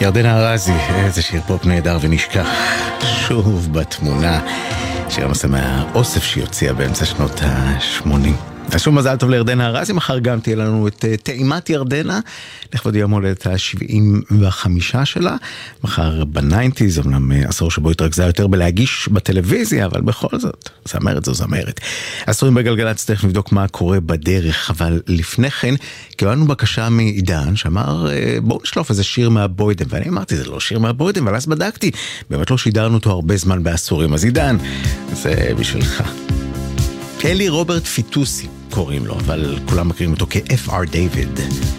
ירדנה ארזי, איזה שיר פופ נהדר ונשכח שוב בתמונה. שיר הנושא מהאוסף שהיא הוציאה באמצע שנות ה-80. אז שוב מזל טוב לירדנה ארזי, מחר גם תהיה לנו את טעימת ירדנה, לכבוד יום הולדת ה-75 שלה, מחר בניינטיז, אמנם עשור שבו התרכזה יותר בלהגיש בטלוויזיה, אבל בכל זאת, זמרת זו זמרת. עשורים בגלגלצ, תכף נבדוק מה קורה בדרך, אבל לפני כן, קיבלנו בקשה מעידן, שאמר, בואו נשלוף איזה שיר מהבוידם, ואני אמרתי, זה לא שיר מהבוידם, אבל אז בדקתי, באמת לא שידרנו אותו הרבה זמן בעשורים, אז עידן, זה בשבילך. אלי רוברט פיטוסי קוראים לו, אבל כולם מכירים אותו כ-F.R. דיוויד.